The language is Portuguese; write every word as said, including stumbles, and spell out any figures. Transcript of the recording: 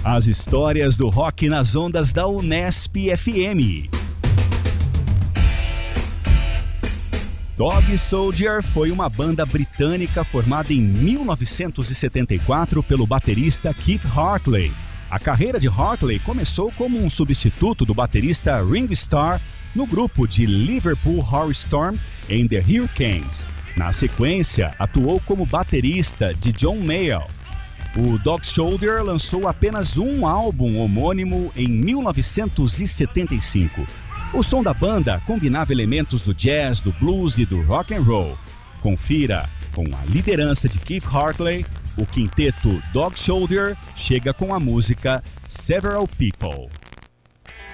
As histórias do rock nas ondas da Unesp F M. Dog Soldier foi uma banda britânica formada em mil novecentos e setenta e quatro pelo baterista Keith Hartley. A carreira de Hartley começou como um substituto do baterista Ringo Starr no grupo de Liverpool Horror Storm and the Hurricanes. Na sequência, atuou como baterista de John Mayall. O Dog Soldier lançou apenas um álbum homônimo em mil novecentos e setenta e cinco. O som da banda combinava elementos do jazz, do blues e do rock and roll. Confira, com a liderança de Keith Hartley, o quinteto Dog Soldier chega com a música Several People.